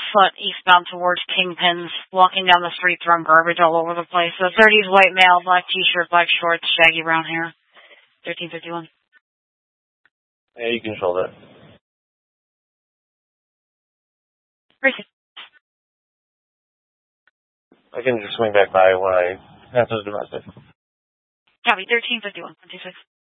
foot eastbound towards Kingpins, walking down the street throwing garbage all over the place. So 30s white male, black t-shirt, black shorts, shaggy brown hair. 1351. Yeah, you control that. I can just swing back by when I answer the domestic. Copy, 1351, 126.